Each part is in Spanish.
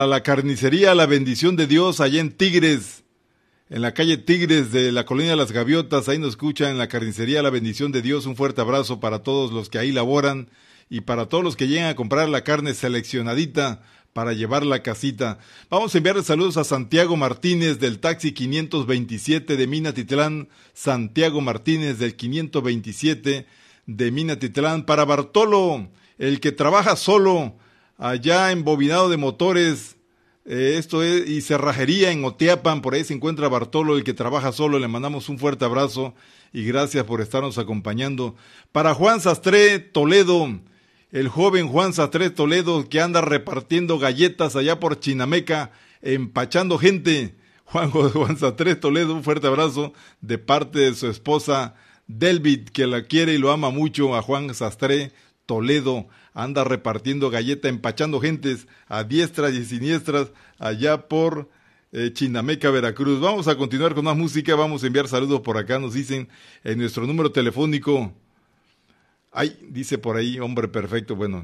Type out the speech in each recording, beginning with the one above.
A la carnicería La Bendición de Dios, allá en Tigres, en la calle Tigres de la Colonia de las Gaviotas, ahí nos escuchan en la carnicería La Bendición de Dios. Un fuerte abrazo para todos los que ahí laboran y para todos los que llegan a comprar la carne seleccionadita para llevarla a casita. Vamos a enviarle saludos a Santiago Martínez del taxi 527 de Minatitlán, Santiago Martínez del 527 de Minatitlán, para Bartolo, el que trabaja solo, allá en Bobinado de Motores, esto es, y cerrajería en Oteapan, por ahí se encuentra Bartolo, el que trabaja solo. Le mandamos un fuerte abrazo y gracias por estarnos acompañando. Para Juan Sastre Toledo, el joven Juan Sastre Toledo, que anda repartiendo galletas allá por Chinameca, empachando gente. Juan Sastre Toledo, un fuerte abrazo de parte de su esposa Delvid, que la quiere y lo ama mucho. A Juan Sastre Toledo, anda repartiendo galleta, empachando gentes a diestras y siniestras allá por Chinameca, Veracruz. Vamos a continuar con más música, vamos a enviar saludos por acá, nos dicen en nuestro número telefónico. Ay, dice por ahí, hombre perfecto, bueno.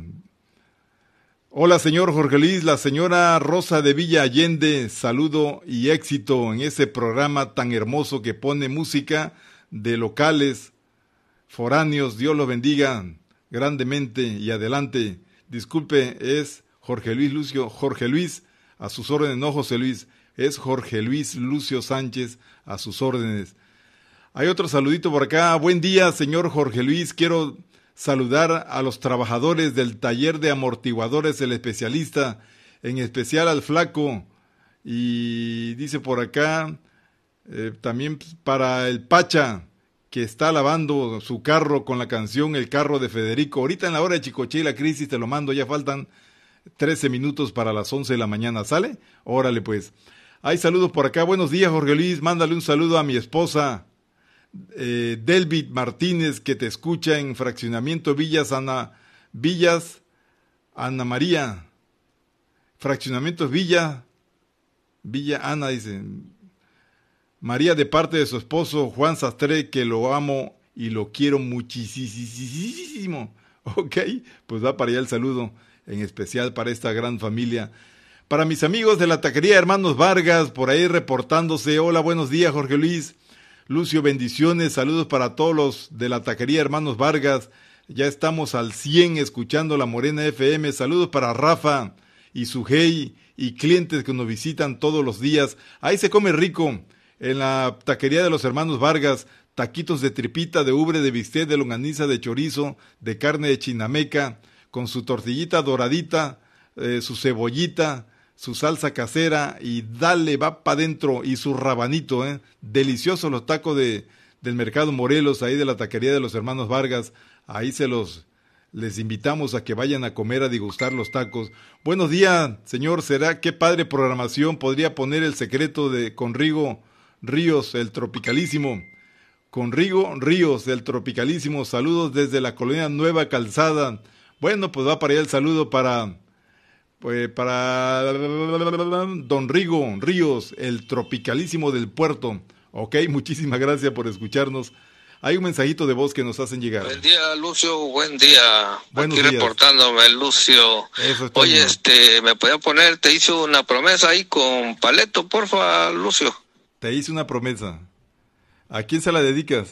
Hola señor Jorge Luis, la señora Rosa de Villa Allende, saludo y éxito en ese programa tan hermoso que pone música de locales, foráneos, Dios los bendiga grandemente y adelante. Disculpe, es Jorge Luis Lucio, Jorge Luis, a sus órdenes, no José Luis, es Jorge Luis Lucio Sánchez, a sus órdenes. Hay otro saludito por acá. Buen día, señor Jorge Luis, quiero saludar a los trabajadores del taller de amortiguadores El Especialista, en especial al Flaco, y dice por acá, también para el Pacha, que está lavando su carro con la canción El Carro de Federico. Ahorita en la hora de Chicoche y la crisis te lo mando, ya faltan 13 minutos para las 11 de la mañana, ¿sale? Órale pues. Hay saludos por acá. Buenos días, Jorge Luis, mándale un saludo a mi esposa Delvid Martínez, que te escucha en Fraccionamiento Villas Ana María. Fraccionamiento Villa Ana, dice María, de parte de su esposo Juan Sastre, que lo amo y lo quiero muchísimo. Ok, pues va para allá el saludo, en especial para esta gran familia. Para mis amigos de la taquería Hermanos Vargas, por ahí reportándose. Hola, buenos días, Jorge Luis. Lucio, bendiciones, saludos para todos los de la taquería Hermanos Vargas. Ya estamos al 100 escuchando la Morena FM. Saludos para Rafa y Sujei y clientes que nos visitan todos los días. Ahí se come rico. En la taquería de los Hermanos Vargas, taquitos de tripita, de ubre, de bistec, de longaniza, de chorizo, de carne de chinameca, con su tortillita doradita, su cebollita, su salsa casera, y dale, va para adentro, y su rabanito, deliciosos los tacos del Mercado Morelos, ahí de la taquería de los Hermanos Vargas. Ahí les invitamos a que vayan a comer, a degustar los tacos. Buenos días, señor, será qué padre programación, podría poner El Secreto de Conrigo Ríos, el Tropicalísimo. Conrigo Ríos, el Tropicalísimo, saludos desde la colonia Nueva Calzada. Bueno, pues va para allá el saludo para Don Rigo Ríos, el Tropicalísimo del Puerto. Ok, muchísimas gracias por escucharnos. Hay un mensajito de voz que nos hacen llegar. Buen día, Lucio, buen día. Buenos Aquí días. Reportándome, Lucio. Oye, ¿me podía poner, te hizo una promesa ahí con Paleto, porfa, Lucio? Te hice una promesa. ¿A quién se la dedicas?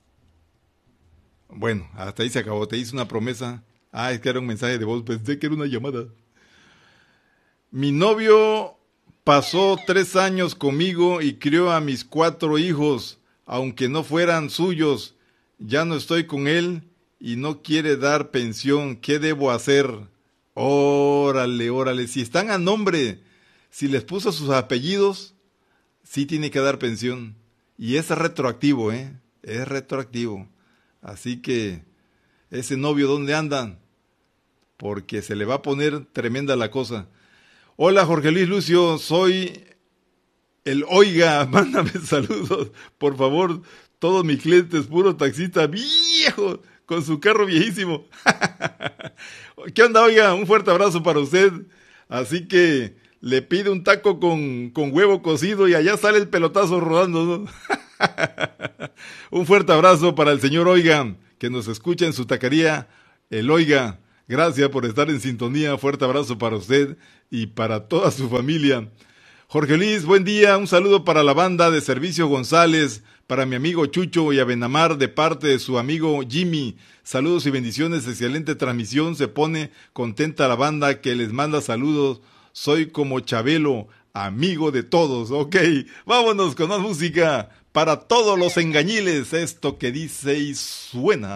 Bueno, hasta ahí se acabó. Te hice una promesa. Ah, es que era un mensaje de voz. Pensé que era una llamada. Mi novio pasó 3 años conmigo y crió a mis 4 hijos, aunque no fueran suyos. Ya no estoy con él y no quiere dar pensión. ¿Qué debo hacer? Órale. Si están a nombre, si les puso sus apellidos, sí tiene que dar pensión. Y es retroactivo, es retroactivo. Así que, ese novio, ¿dónde andan? Porque se le va a poner tremenda la cosa. Hola, Jorge Luis Lucio, soy el Oiga, mándame saludos, por favor. Todos mis clientes, puro taxista viejo, con su carro viejísimo. ¿Qué onda, Oiga? Un fuerte abrazo para usted. Así que le pide un taco con huevo cocido y allá sale el pelotazo rodando, ¿no? Un fuerte abrazo para el señor Oiga, que nos escucha en su taquería, el Oiga. Gracias por estar en sintonía. Fuerte abrazo para usted y para toda su familia. Jorge Luis, buen día. Un saludo para la banda de Servicio González, para mi amigo Chucho y Abenamar de parte de su amigo Jimmy. Saludos y bendiciones. Excelente transmisión. Se pone contenta la banda que les manda saludos. Soy como Chabelo, amigo de todos. Ok, vámonos con más música para todos los engañiles. Esto que dice y suena.